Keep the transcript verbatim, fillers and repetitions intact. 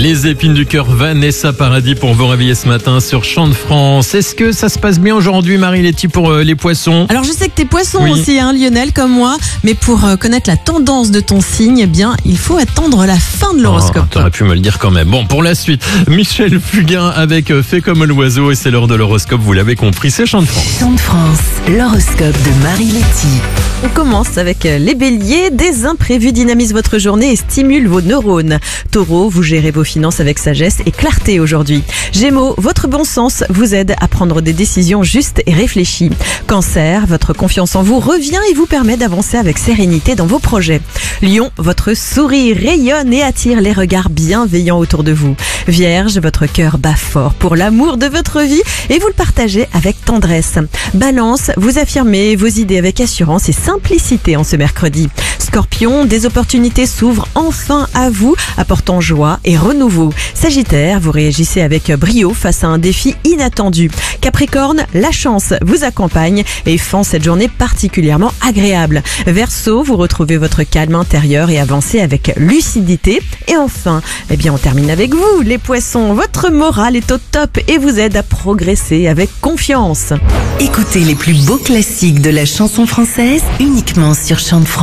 Les épines du cœur, Vanessa Paradis pour vous réveiller ce matin sur Chant de France. Est-ce que ça se passe bien aujourd'hui, Marie-Letty, pour euh, les poissons? Alors je sais que t'es poisson Oui. aussi, hein, Lionel, comme moi. Mais pour euh, connaître la tendance de ton signe, eh bien, il faut attendre la fin de l'horoscope. Oh, t'aurais pu me le dire quand même. Bon, pour la suite, Michel Fugain avec euh, Fait comme l'oiseau, et c'est l'heure de l'horoscope, vous l'avez compris, c'est Chant de France. Chant de France, l'horoscope de Marie-Letty. On commence avec euh, les béliers. Des imprévus dynamisent votre journée et stimulent vos neurones. Taureau, vous gérez vos finances avec sagesse et clarté aujourd'hui. Gémeaux, votre bon sens vous aide à prendre des décisions justes et réfléchies. Cancer, votre confiance en vous revient et vous permet d'avancer avec sérénité dans vos projets. Lion, votre sourire rayonne et attire les regards bienveillants autour de vous. Vierge, votre cœur bat fort pour l'amour de votre vie et vous le partagez avec tendresse. Balance, vous affirmez vos idées avec assurance et simplicité en ce mercredi. Scorpion, des opportunités s'ouvrent enfin à vous, apportant joie et renouveau. Sagittaire, vous réagissez avec brio face à un défi inattendu. Capricorne, la chance vous accompagne et fend cette journée particulièrement agréable. Verseau, vous retrouvez votre calme intérieur et avancez avec lucidité. Et enfin, eh bien, on termine avec vous, les poissons. Votre morale est au top et vous aide à progresser avec confiance. Écoutez les plus beaux classiques de la chanson française uniquement sur Chant de France.